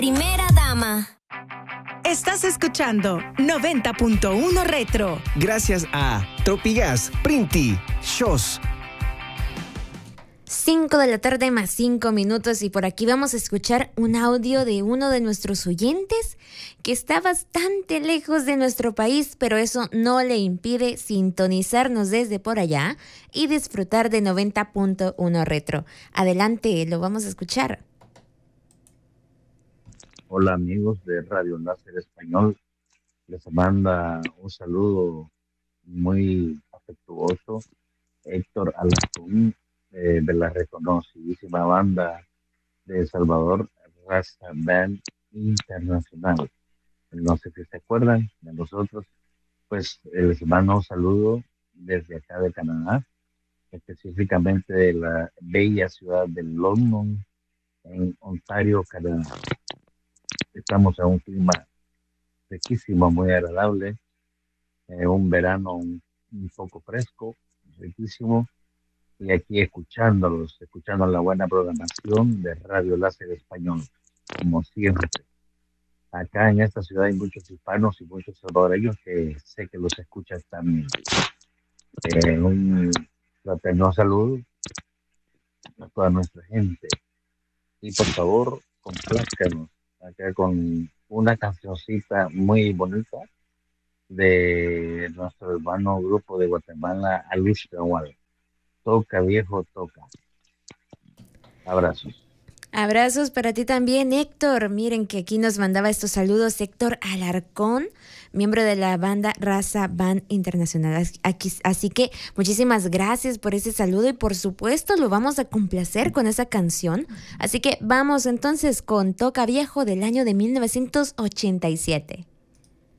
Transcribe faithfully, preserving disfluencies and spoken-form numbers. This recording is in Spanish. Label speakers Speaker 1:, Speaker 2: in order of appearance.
Speaker 1: Primera dama.
Speaker 2: Estás escuchando noventa punto uno Retro.
Speaker 3: Gracias a Tropigas, Printi, Shows.
Speaker 4: cinco de la tarde más cinco minutos y por aquí vamos a escuchar un audio de uno de nuestros oyentes que está bastante lejos de nuestro país, pero eso no le impide sintonizarnos desde por allá y disfrutar de noventa punto uno Retro. Adelante, lo vamos a escuchar.
Speaker 5: Hola amigos de Radio Láser Español, les manda un saludo muy afectuoso Héctor Alarcón, eh, de la reconocidísima banda de El Salvador, Raza Band Internacional. No sé si se acuerdan de nosotros, pues eh, les mando un saludo desde acá de Canadá, específicamente de la bella ciudad de London, en Ontario, Canadá. Estamos en un clima riquísimo, muy agradable, eh, un verano un, un poco fresco, riquísimo, y aquí escuchándolos, escuchando la buena programación de Radio Láser Español, como siempre. Acá en esta ciudad hay muchos hispanos y muchos salvadoreños que sé que los escuchan también. Eh, un fraterno saludo a toda nuestra gente. Y por favor, complázcanos acá con una cancioncita muy bonita de nuestro hermano grupo de Guatemala, Alush Tawal. Toca, viejo, toca. Abrazos.
Speaker 4: Abrazos para ti también, Héctor. Miren que aquí nos mandaba estos saludos Héctor Alarcón, miembro de la banda Raza Band Internacional. Aquí, así que muchísimas gracias por ese saludo y por supuesto lo vamos a complacer con esa canción. Así que vamos entonces con Toca Viejo del año de mil novecientos ochenta y siete.